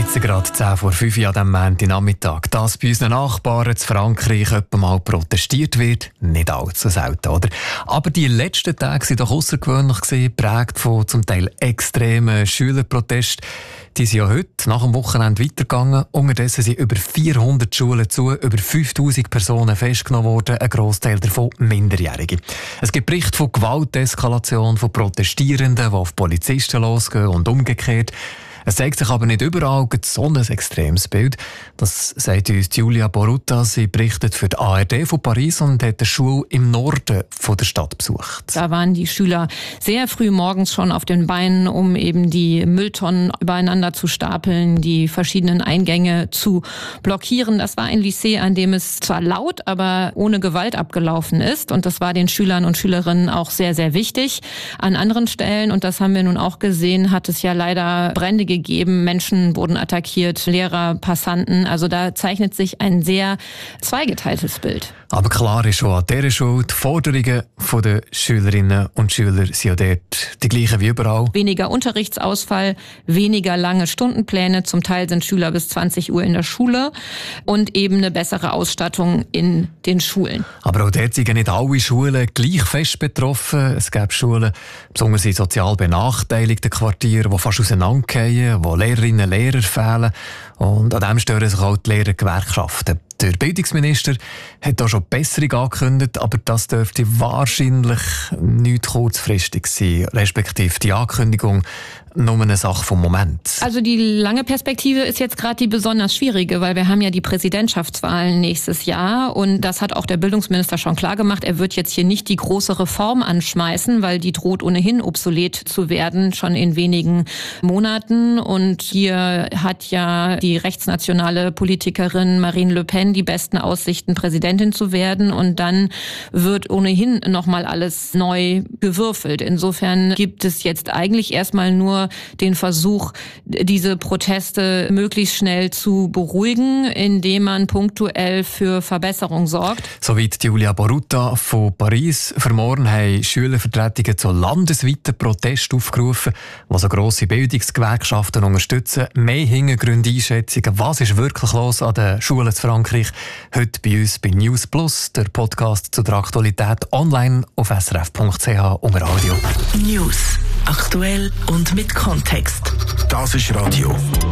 Jetzt gerade 10 vor 5 Uhr an diesem Montagnachmittag. Dass bei unseren Nachbarn in Frankreich etwa mal protestiert wird, nicht allzu selten, oder? Aber die letzten Tage waren doch außergewöhnlich, geprägt von zum Teil extremen Schülerprotesten. Die sind ja heute nach dem Wochenende weitergegangen. Unterdessen sind über 400 Schulen zu, über 5000 Personen festgenommen worden, ein Grossteil davon Minderjährige. Es gibt Berichte von Gewalteskalation, von Protestierenden, die auf Polizisten losgehen und umgekehrt. Es zeigt sich aber nicht überall so ein extremes Bild. Das sagt uns Giulia Borutta. Sie berichtet für die ARD von Paris und hat eine Schule im Norden von der Stadt besucht. Da waren die Schüler sehr früh morgens schon auf den Beinen, um eben die Mülltonnen übereinander zu stapeln, die verschiedenen Eingänge zu blockieren. Das war ein Lycée, an dem es zwar laut, aber ohne Gewalt abgelaufen ist. Und das war den Schülern und Schülerinnen auch sehr, sehr wichtig. An anderen Stellen, und das haben wir nun auch gesehen, hat es ja leider Brände gegeben. Menschen wurden attackiert, Lehrer, Passanten. Also da zeichnet sich ein sehr zweigeteiltes Bild. Aber klar ist schon an dieser Schule, die Forderungen der Schülerinnen und Schüler sind ja dort die gleichen wie überall. Weniger Unterrichtsausfall, weniger lange Stundenpläne. Zum Teil sind Schüler bis 20 Uhr in der Schule und eben eine bessere Ausstattung in den Schulen. Aber auch dort sind nicht alle Schulen gleich fest betroffen. Es gibt Schulen, besonders in sozial benachteiligten Quartieren, die fast auseinanderfallen, wo Lehrerinnen und Lehrer fehlen. Und an dem stören sich auch die Lehrergewerkschaften. Der Bildungsminister hat da schon Besserung angekündigt, aber das dürfte wahrscheinlich nicht kurzfristig sein, respektive die Ankündigung nur eine Sache vom Moment. Also die lange Perspektive ist jetzt gerade die besonders schwierige, weil wir haben ja die Präsidentschaftswahlen nächstes Jahr und das hat auch der Bildungsminister schon klar gemacht. Er wird jetzt hier nicht die große Reform anschmeißen, weil die droht ohnehin obsolet zu werden, schon in wenigen Monaten. Und hier hat ja die rechtsnationale Politikerin Marine Le Pen die besten Aussichten, Präsidentin zu werden. Und dann wird ohnehin nochmal alles neu gewürfelt. Insofern gibt es jetzt eigentlich erstmal nur den Versuch, diese Proteste möglichst schnell zu beruhigen, indem man punktuell für Verbesserung sorgt. Soweit Giulia Borutta von Paris. Für morgen haben Schülervertretungen zu landesweiten Protesten aufgerufen, die so grosse Bildungsgewerkschaften unterstützen. Mehr Hintergründe, Einschätzungen, was ist wirklich los an den Schulen in Frankreich? Heute bei uns bei News Plus, der Podcast zu der Aktualität online auf srf.ch und Radio. News. Aktuell und mit Kontext. Das ist Radio.